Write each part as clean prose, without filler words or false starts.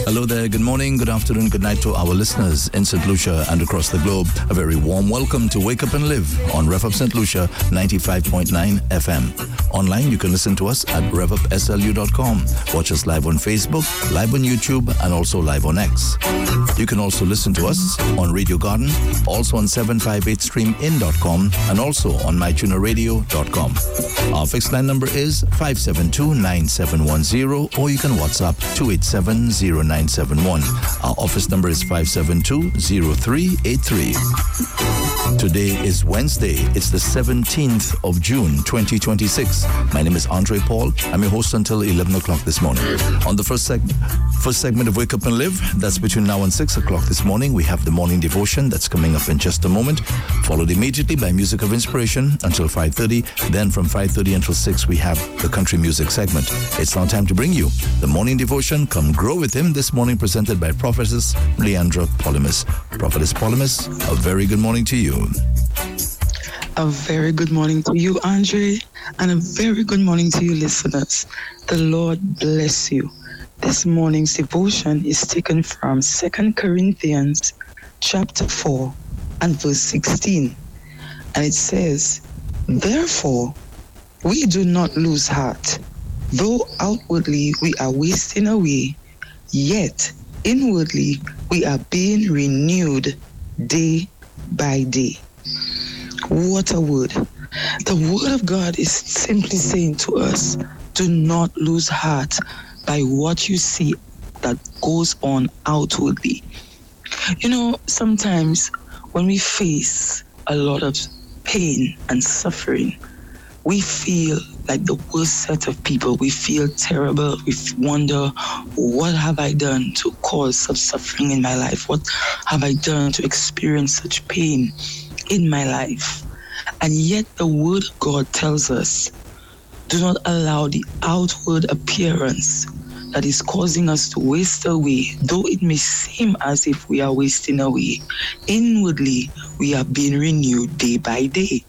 Hello there, good morning, good afternoon, good night to our listeners in St. Lucia and across the globe. A very warm welcome to Wake Up and Live on Rev Up St. Lucia 95.9 FM. Online, you can listen to us at revupslu.com. Watch us live on Facebook, live on YouTube, and also live on X. You can also listen to us on Radio Garden, also on 758streamin.com, and also on mytunerradio.com. Our fixed line number is 572-9710, or you can WhatsApp 287-0971. Our office number is 572-0383. Today is Wednesday. It's the 17th of June, 2026. My name is Andre Paul. I'm your host until 11 o'clock this morning. On the first segment of Wake Up and Live, that's between now and 6 o'clock this morning, we have the morning devotion that's coming up in just a moment, followed immediately by Music of Inspiration until 5:30. Then from 5:30 until 6, we have the country music segment. It's now time to bring you the morning devotion, Come Grow With Him, this morning presented by Prophetess Leandra Polymus. Prophetess Polymus, a very good morning to you. A very good morning to you, Andre, and a very good morning to you, listeners. The Lord bless you. This morning's devotion is taken from 2 Corinthians chapter 4 and verse 16. And it says, "Therefore, we do not lose heart. Though outwardly we are wasting away, yet inwardly we are being renewed day by day." What a word. The word of God is simply saying to us, do not lose heart by what you see that goes on outwardly. You know, sometimes when we face a lot of pain and suffering, we feel like the worst set of people. We feel terrible. We wonder, what have I done to cause such suffering in my life? What have I done to experience such pain in my life? And yet the word of God tells us, do not allow the outward appearance that is causing us to waste away, though it may seem as if we are wasting away. Inwardly, we are being renewed day by day.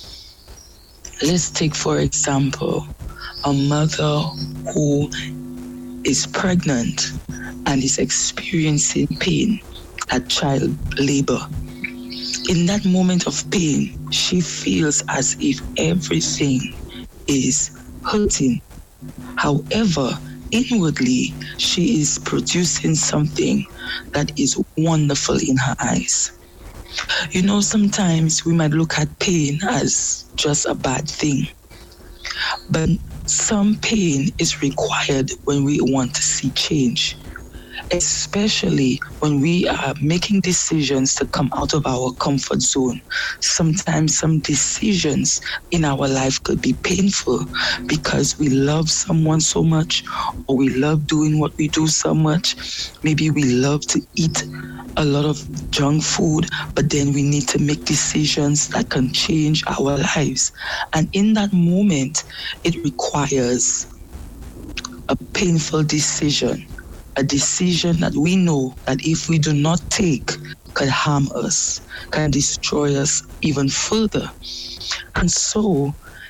Let's take, for example, a mother who is pregnant and is experiencing pain at child labor. In that moment of pain, she feels as if everything is hurting. However, inwardly, she is producing something that is wonderful in her eyes. You know, sometimes we might look at pain as just a bad thing, but some pain is required when we want to see change, especially when we are making decisions to come out of our comfort zone. Sometimes some decisions in our life could be painful because we love someone so much, or we love doing what we do so much. Maybe we love to eat a lot of junk food, but then we need to make decisions that can change our lives. And in that moment, it requires a painful decision. A decision that we know that if we do not take, can harm us, can destroy us even further. And so,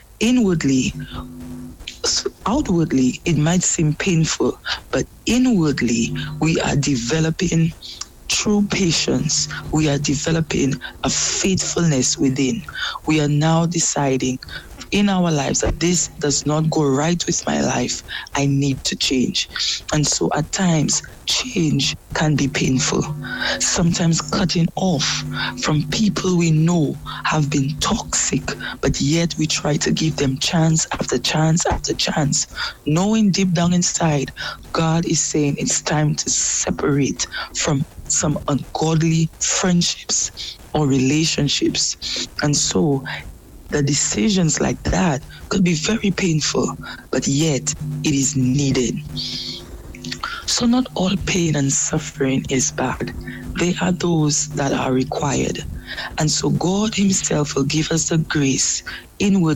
outwardly, it might seem painful, but inwardly, we are developing true patience. We are developing a faithfulness within. We are now deciding in our lives that this does not go right with my life. I need to change. And so at times, change can be painful. Sometimes cutting off from people we know have been toxic, but yet we try to give them chance after chance after chance, knowing deep down inside, God is saying it's time to separate from some ungodly friendships or relationships. And so the decisions like that could be very painful, but yet it is needed. So not all pain and suffering is bad. They are those that are required. And so God himself will give us the grace inward